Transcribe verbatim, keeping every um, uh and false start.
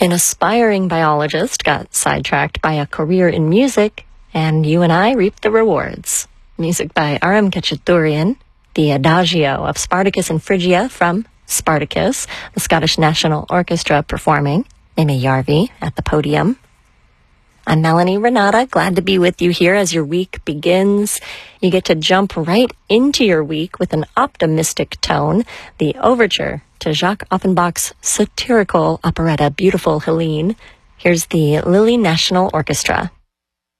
An aspiring biologist got sidetracked by a career in music, and you and I reaped the rewards. Music by Aram Khachaturian, the Adagio of Spartacus and Phrygia from Spartacus, the Scottish National Orchestra performing, Mimi Jarvi at the podium. I'm Melanie Renata, glad to be with you here as your week begins. You get to jump right into your week with an optimistic tone, the overture to Jacques Offenbach's satirical operetta Beautiful Helene. Here's the Lille National Orchestra.